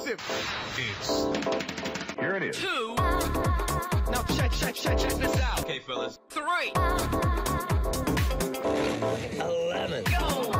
explosive. Here it is. 2. Now check this out. Okay, fellas. 3. 11. Go.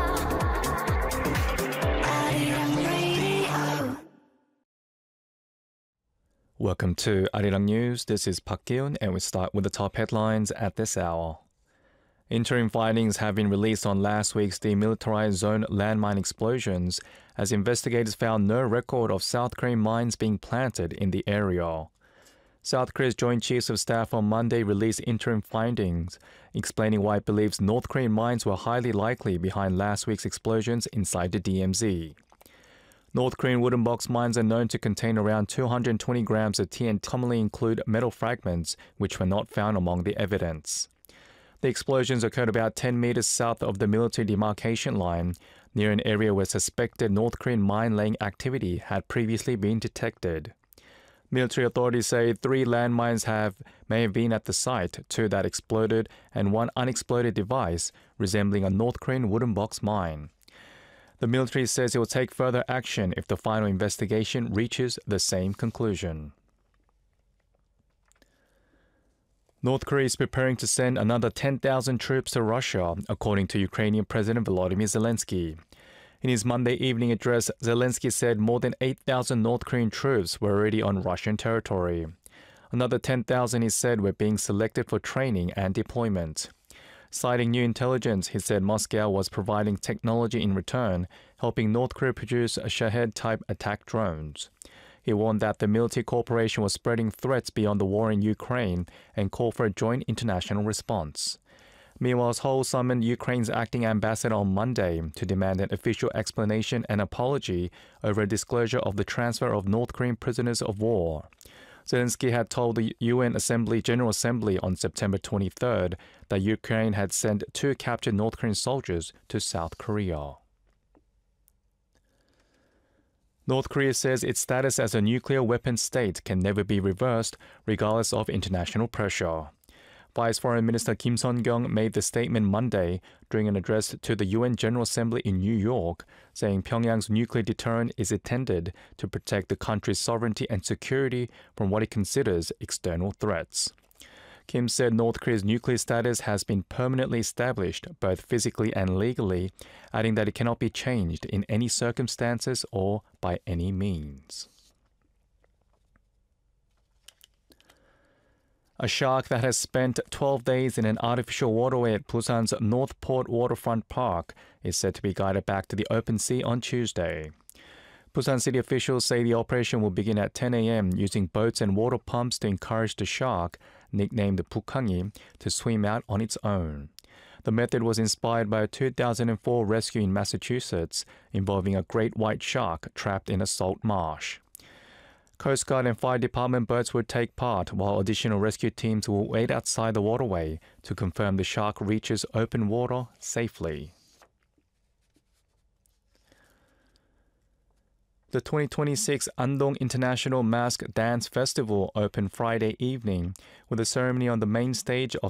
Welcome to Arirang News. This is Park Kyun, and we start with the top headlines at this hour. Interim findings have been released on last week's demilitarized zone landmine explosions, as investigators found no record of South Korean mines being planted in the area. South Korea's Joint Chiefs of Staff on Monday released interim findings, explaining why it believes North Korean mines were highly likely behind last week's explosions inside the DMZ. North Korean wooden box mines are known to contain around 220 grams of TNT, commonly include metal fragments, which were not found among the evidence. The explosions occurred about 10 meters south of the military demarcation line, near an area where suspected North Korean mine-laying activity had previously been detected. Military authorities say 3 landmines may have been at the site, 2 that exploded, and 1 unexploded device resembling a North Korean wooden box mine. The military says it will take further action if the final investigation reaches the same conclusion. North Korea is preparing to send another 10,000 troops to Russia, according to Ukrainian President Volodymyr Zelensky. In his Monday evening address, Zelensky said more than 8,000 North Korean troops were already on Russian territory. Another 10,000, he said, were being selected for training and deployment. Citing new intelligence, he said Moscow was providing technology in return, helping North Korea produce Shahed-type attack drones. He warned that the military cooperation was spreading threats beyond the war in Ukraine and called for a joint international response. Meanwhile, Seoul summoned Ukraine's acting ambassador on Monday to demand an official explanation and apology over a disclosure of the transfer of North Korean prisoners of war. Zelensky had told the UN General Assembly on September 23rd that Ukraine had sent 2 captured North Korean soldiers to South Korea. North Korea says its status as a nuclear weapons state can never be reversed, regardless of international pressure. Vice Foreign Minister Kim Son-kyung made the statement Monday during an address to the UN General Assembly in New York, saying Pyongyang's nuclear deterrent is intended to protect the country's sovereignty and security from what it considers external threats. Kim said North Korea's nuclear status has been permanently established, both physically and legally, adding that it cannot be changed in any circumstances or by any means. A shark that has spent 12 days in an artificial waterway at Busan's North Port Waterfront Park is said to be guided back to the open sea on Tuesday. Busan city officials say the operation will begin at 10 a.m. using boats and water pumps to encourage the shark, nicknamed the Bukhangi, to swim out on its own. The method was inspired by a 2004 rescue in Massachusetts involving a great white shark trapped in a salt marsh. Coast Guard and Fire Department boats would take part, while additional rescue teams will wait outside the waterway to confirm the shark reaches open water safely. The 2026 Andong International Mask Dance Festival opened Friday evening with a ceremony on the main stage of